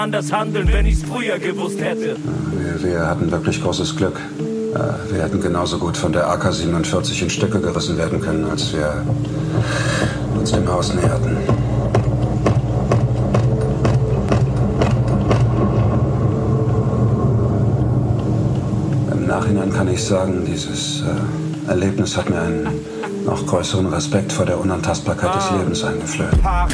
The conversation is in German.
anders handeln, wenn ich's früher gewusst hätte. Wir hatten wirklich großes Glück. Wir hätten genauso gut von der AK-47 in Stücke gerissen werden können, als wir uns dem Haus näherten. Im Nachhinein kann ich sagen, dieses Erlebnis hat mir einen noch größeren Respekt vor der Unantastbarkeit des Lebens eingeflößt.